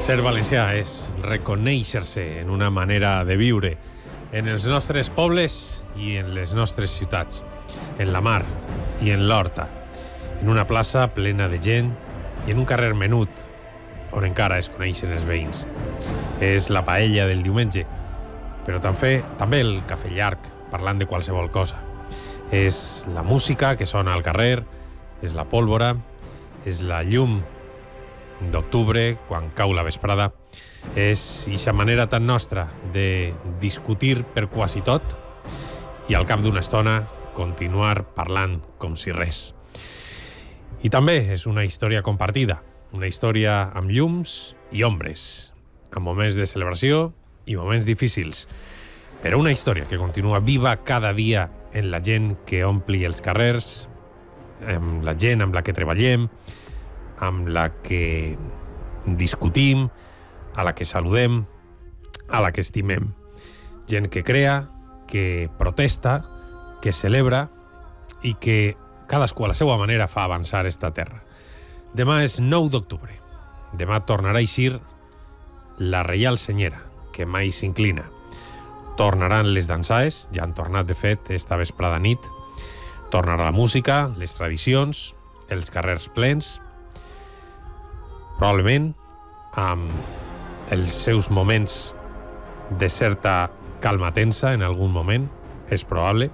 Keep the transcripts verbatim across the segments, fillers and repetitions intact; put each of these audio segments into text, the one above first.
Ser valencià és reconèixer-se en una manera de viure en els nostres pobles i en les nostres ciutats, en la mar i en l'horta, en una plaça plena de gent i en un carrer menut on encara es coneixen els veïns. És la paella del diumenge, però també, també el cafè llarg, parlant de qualsevol cosa. És la música que sona al carrer, és la pólvora, és la llum d'octubre, quan cau la vesprada. És ixa manera tan nostra de discutir per quasi tot i al cap d'una estona continuar parlant com si res. I també és una història compartida, una història amb llums i ombres, amb moments de celebració i moments difícils, però una història que continua viva cada dia en la gent que ompli els carrers, amb la gent amb la que treballem, amb la que discutim, a la que saludem, a la que estimem. Gent que crea, que protesta, que celebra i que cadascú a la seva manera fa avançar esta terra. Demà és nou d'octubre. Demà tornarà a eixir la Reial Senyera, que mai s'inclina. Tornaran les dansaes, ja han tornat de fet esta vesprada nit. Tornarà la música, les tradicions, els carrers plens, probablement amb els seus moments de certa calma tensa en algun moment, és probable.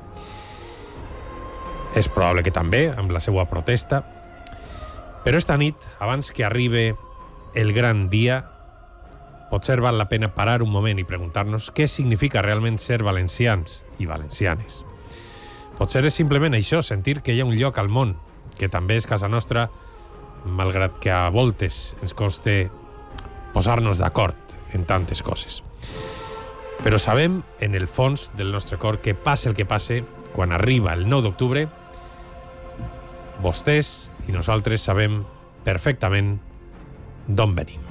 És probable que també amb la seva protesta. Però esta nit, abans que arribi el gran dia, potser val la pena parar un moment i preguntar-nos què significa realment ser valencians i valencianes. Potser és simplement això, sentir que hi ha un lloc al món, que també és casa nostra, malgrat que a voltes ens coste posar-nos d'acord en tantes coses. Però sabem, en el fons del nostre cor, que passe el que passe, quan arriba el nou d'octubre, vostès i nosaltres sabem perfectament d'on venim.